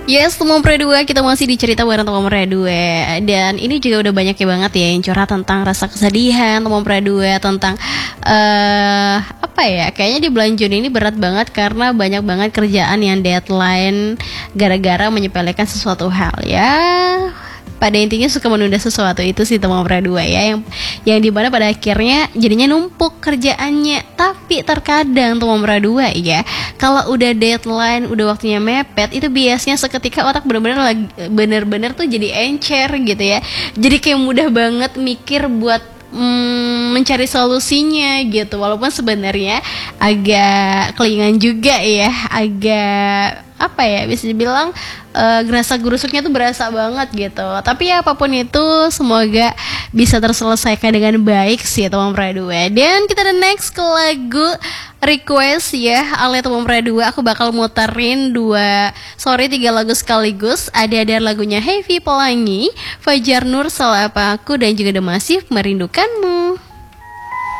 Yes, Teman Pre 2, kita masih di cerita bareng Teman Pre 2. Dan ini juga udah banyak ya banget ya yang curhat tentang rasa kesedihan Teman Pre 2, tentang apa ya, kayaknya di bulan Juni ini berat banget karena banyak banget kerjaan yang deadline gara-gara menyepelekan sesuatu hal ya. Pada intinya suka menunda sesuatu itu sih Teman Pre 2 ya, yang dimana pada akhirnya jadinya numpuk kerjaannya. Tapi terkadang Teman Pre 2 ya, kalau udah deadline, udah waktunya mepet, itu biasanya seketika otak bener-bener tuh jadi encer gitu ya. Jadi kayak mudah banget mikir buat mencari solusinya gitu. Walaupun sebenarnya agak kelingan juga ya, agak apa ya, bisa dibilang gerasa gerusuknya tuh berasa banget gitu. Tapi ya apapun itu semoga bisa terselesaikan dengan baik sih Teman Pre 2. Dan kita ada next ke lagu request ya oleh Teman Pre 2. Aku bakal muterin 3 lagu sekaligus. Ada lagunya Heavy Pelangi, Fajar Nur, Salah Apa Aku, dan juga The Massive, Merindukanmu.